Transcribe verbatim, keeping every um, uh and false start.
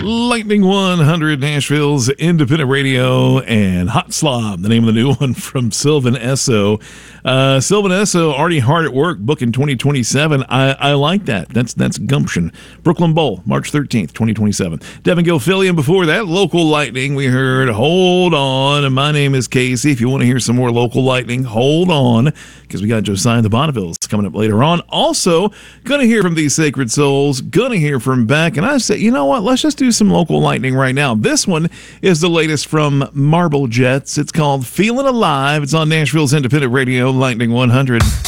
Lightning one hundred, Nashville's independent radio, and Hot Slob, the name of the new one from Sylvan Esso. Uh, Sylvan Esso already hard at work booking twenty twenty-seven. I, I like that. That's that's gumption. Brooklyn Bowl, March thirteenth, twenty twenty-seven. Devin Gilfillian before that. Local Lightning, we heard Hold On. And my name is Casey. If you want to hear some more local Lightning, hold on, because we got Josiah the Bonnevilles coming up later on. Also, going to hear from these Sacred Souls. Going to hear from Beck. And I said, you know what? Let's just do some local Lightning right now. This one is the latest from Marble Jets. It's called Feeling Alive. It's on Nashville's independent radio, Lightning one hundred.